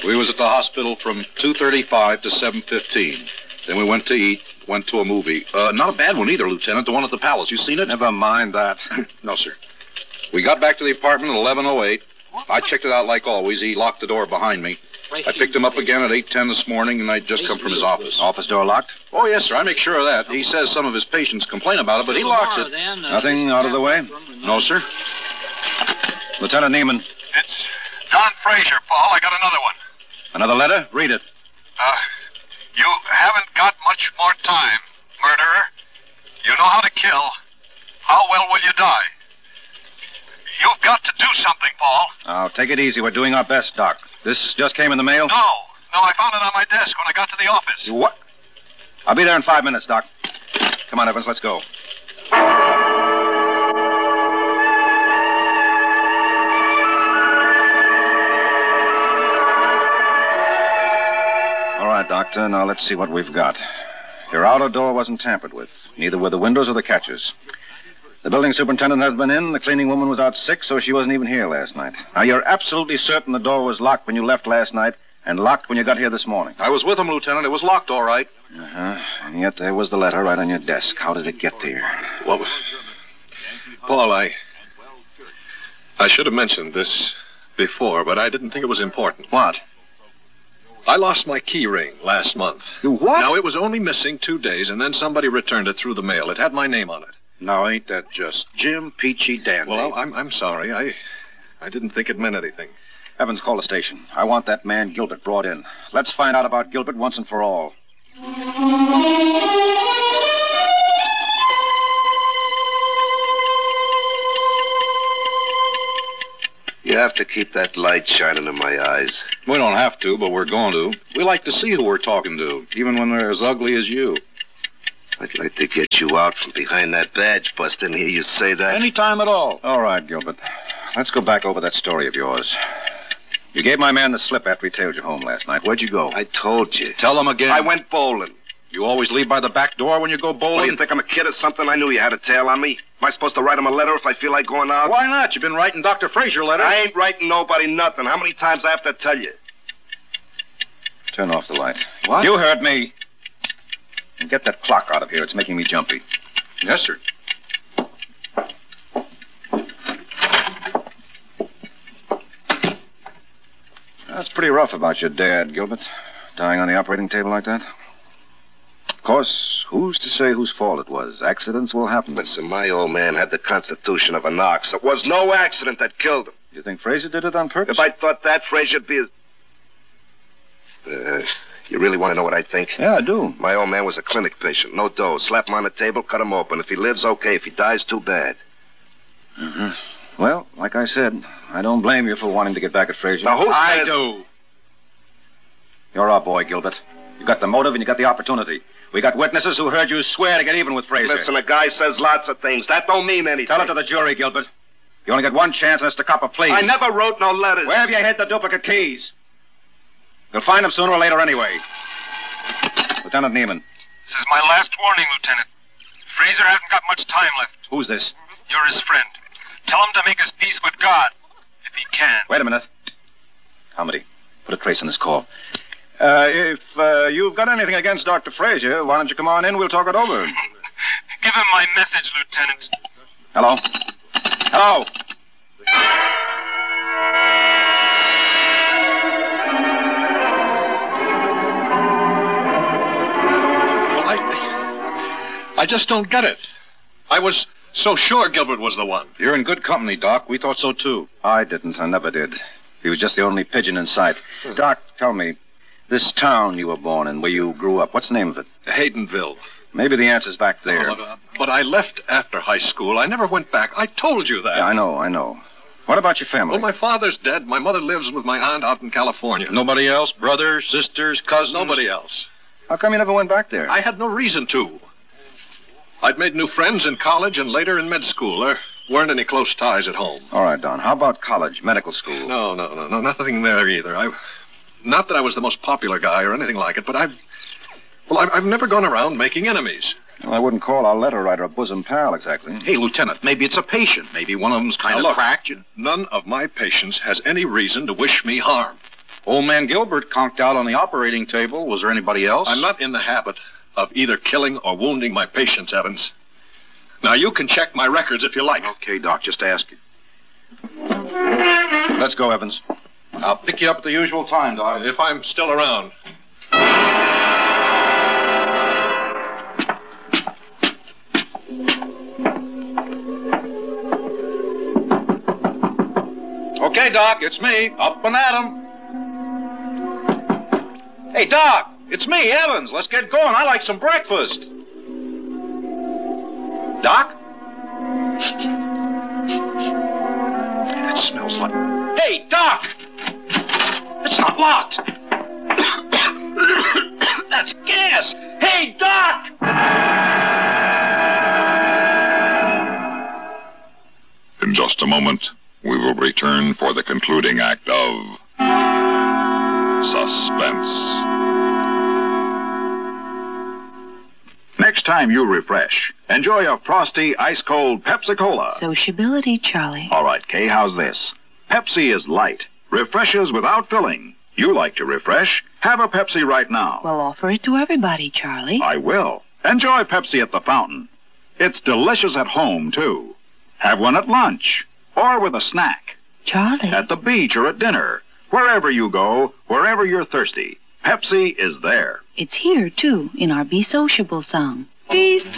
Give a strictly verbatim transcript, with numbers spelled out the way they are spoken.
We was at the hospital from two thirty-five to seven fifteen. Then we went to eat, went to a movie. Uh, not a bad one either, Lieutenant. The one at the Palace. You seen it? Never mind that. No, sir. We got back to the apartment at eleven oh eight. I checked it out like always. He locked the door behind me. I picked him up again at eight ten this morning, and I'd just come from his office. Office door locked? Oh, yes, sir. I make sure of that. He says some of his patients complain about it, but he locks it. Nothing out of the way? No, sir. Lieutenant Neiman. It's Don Frazier, Paul. I got another one. Another letter? Read it. Uh, you haven't got much more time, murderer. You know how to kill. How well will you die? You've got to do something, Paul. Now, take it easy. We're doing our best, Doc. This just came in the mail? No. No, I found it on my desk when I got to the office. You what? I'll be there in five minutes, Doc. Come on, Evans, let's go. All right, Doctor. Now let's see what we've got. Your outer door wasn't tampered with. Neither were the windows or the catches. The building superintendent has been in. The cleaning woman was out sick, so she wasn't even here last night. Now, you're absolutely certain the door was locked when you left last night and locked when you got here this morning? I was with him, Lieutenant. It was locked, all right. Uh-huh. And yet there was the letter right on your desk. How did it get there? Well, Paul, I... I should have mentioned this before, but I didn't think it was important. What? I lost my key ring last month. You what? Now, it was only missing two days, and then somebody returned it through the mail. It had my name on it. Now, ain't that just Jim Peachy Dandy? Well, I'm I'm sorry. I I didn't think it meant anything. Evans, call the station. I want that man Gilbert brought in. Let's find out about Gilbert once and for all. You have to keep that light shining in my eyes. We don't have to, but we're going to. We like to see who we're talking to, even when they're as ugly as you. I'd like to get you out from behind that badge bust and hear you say that. Any time at all. All right, Gilbert. Let's go back over that story of yours. You gave my man the slip after he tailed you home last night. Where'd you go? I told you. Tell him again. I went bowling. You always leave by the back door when you go bowling? What, do you think I'm a kid or something? I knew you had a tail on me. Am I supposed to write him a letter if I feel like going out? Why not? You've been writing Doctor Frazier letters. I ain't writing nobody nothing. How many times I have to tell you? Turn off the light. What? You heard me. And get that clock out of here. It's making me jumpy. Yes, sir. That's pretty rough about your dad, Gilbert. Dying on the operating table like that. Of course, who's to say whose fault it was? Accidents will happen. Listen, my old man had the constitution of an ox. It was no accident that killed him. You think Frazier did it on purpose? If I thought that, Frazier'd be as... Uh, you really want to know what I think? Yeah, I do. My old man was a clinic patient. No dough. Slap him on the table, cut him open. If he lives, okay. If he dies, too bad. Mm-hmm. Well, like I said, I don't blame you for wanting to get back at Frazier. Now, who I says... do. You're our boy, Gilbert. You got the motive and you got the opportunity. We got witnesses who heard you swear to get even with Frazier. Listen, a guy says lots of things. That don't mean anything. Tell it to the jury, Gilbert. You only got one chance, and it's to cop a plea. I never wrote no letters. Where have you hid the duplicate keys? You'll find them sooner or later anyway. Lieutenant Neiman. This is my last warning, Lieutenant. Frazier hasn't got much time left. Who's this? You're his friend. Tell him to make his peace with God, if he can. Wait a minute. Comedy. Put a trace on this call. Uh, if uh, you've got anything against Doctor Frazier, why don't you come on in? We'll talk it over. Give him my message, Lieutenant. Hello? Hello? Well, I... I just don't get it. I was so sure Gilbert was the one. You're in good company, Doc. We thought so, too. I didn't. I never did. He was just the only pigeon in sight. Hmm. Doc, tell me, this town you were born in, where you grew up, what's the name of it? Haydenville. Maybe the answer's back there. Oh, uh, but I left after high school. I never went back. I told you that. Yeah, I know, I know. What about your family? Well, my father's dead. My mother lives with my aunt out in California. Nobody else? Brothers, sisters, cousins? Nobody else. How come you never went back there? I had no reason to. I'd made new friends in college and later in med school. There weren't any close ties at home. All right, Don. How about college, medical school? No, no, no, no, nothing there either. I, not that I was the most popular guy or anything like it, but I've, well, I've, I've never gone around making enemies. Well, I wouldn't call our letter writer a bosom pal, exactly. Hey, Lieutenant, maybe it's a patient. Maybe one of them's kind now, of look, cracked. None of my patients has any reason to wish me harm. Old man Gilbert conked out on the operating table. Was there anybody else? I'm not in the habit of either killing or wounding my patients, Evans. Now, you can check my records if you like. Okay, Doc, just ask it. Let's go, Evans. I'll pick you up at the usual time, Doc. If I'm still around. Okay, Doc, it's me. Up and at 'em. Hey, Doc, it's me, Evans. Let's get going. I like some breakfast. Doc? That smells like... Hey, Doc! It's not locked. That's gas. Hey, Doc! In just a moment, we will return for the concluding act of Suspense. Next time you refresh, enjoy a frosty, ice-cold Pepsi-Cola. Sociability, Charlie. All right, Kay, how's this? Pepsi is light, refreshes without filling. You like to refresh? Have a Pepsi right now. Well, offer it to everybody, Charlie. I will. Enjoy Pepsi at the fountain. It's delicious at home, too. Have one at lunch or with a snack. Charlie. At the beach or at dinner. Wherever you go, wherever you're thirsty, Pepsi is there. It's here, too, in our Be Sociable song. Be